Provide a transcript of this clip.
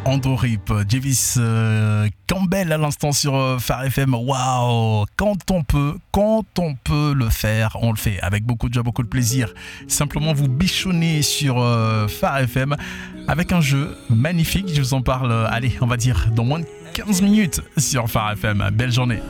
Andorip, Javis Campbell à l'instant sur Phare FM. Waouh, quand on peut le faire, on le fait avec beaucoup de joie, beaucoup de plaisir. Simplement vous bichonnez sur Phare FM avec un jeu magnifique. Je vous en parle, allez, on va dire dans moins de 15 minutes sur Phare FM. Belle journée.